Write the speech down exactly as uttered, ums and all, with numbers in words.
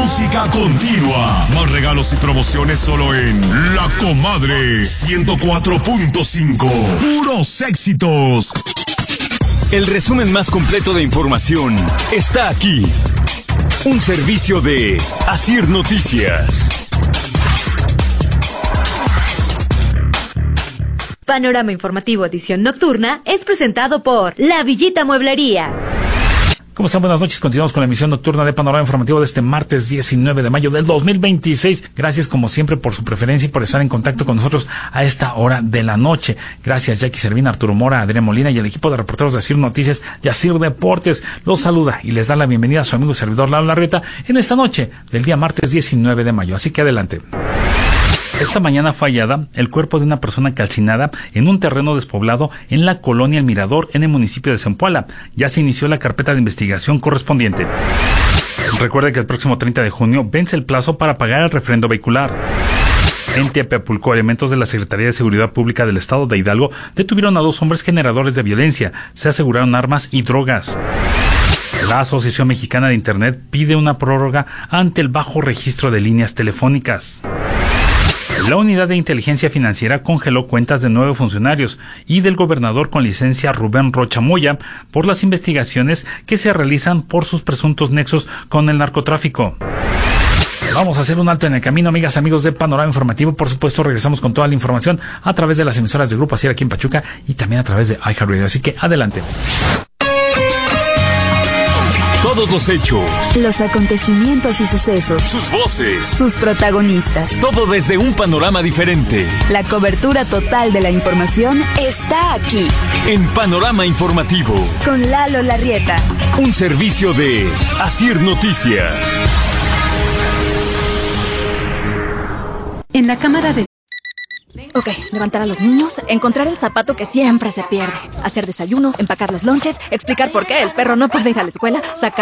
música continua. Más regalos y promociones solo en La Comadre ciento cuatro punto cinco. Puros éxitos. El resumen más completo de información está aquí. Un servicio de Asir Noticias. Panorama Informativo Edición Nocturna es presentado por La Villita Mueblería. ¿Cómo están? Buenas noches. Continuamos con la emisión nocturna de Panorama Informativo de este martes diecinueve de mayo del dos mil veintiséis. Gracias como siempre por su preferencia y por estar en contacto con nosotros a esta hora de la noche. Gracias Jackie Servín, Arturo Mora, Adrián Molina y el equipo de reporteros de Asir Noticias y Asir Deportes. Los saluda y les da la bienvenida a su amigo y servidor Lalo Larreta en esta noche del día martes diecinueve de mayo. Así que adelante. Esta mañana fue hallada el cuerpo de una persona calcinada en un terreno despoblado en la colonia El Mirador, en el municipio de Zempoala. Ya se inició la carpeta de investigación correspondiente. Recuerde que el próximo treinta de junio vence el plazo para pagar el refrendo vehicular. En Tepeapulco, elementos de la Secretaría de Seguridad Pública del Estado de Hidalgo detuvieron a dos hombres generadores de violencia. Se aseguraron armas y drogas. La Asociación Mexicana de Internet pide una prórroga ante el bajo registro de líneas telefónicas. La Unidad de Inteligencia Financiera congeló cuentas de nueve funcionarios y del gobernador con licencia Rubén Rocha Moya por las investigaciones que se realizan por sus presuntos nexos con el narcotráfico. Vamos a hacer un alto en el camino, amigas, amigos de Panorama Informativo. Por supuesto, regresamos con toda la información a través de las emisoras de Grupo Asir aquí en Pachuca y también a través de iHeartRadio. Así que adelante. Todos los hechos, los acontecimientos y sucesos, sus voces, sus protagonistas, todo desde un panorama diferente. La cobertura total de la información está aquí, en Panorama Informativo, con Lalo Larrieta. Un servicio de Asir Noticias. En la cámara de... Ok, levantar a los niños, encontrar el zapato que siempre se pierde, hacer desayuno, empacar los lonches, explicar por qué el perro no puede ir a la escuela, sacar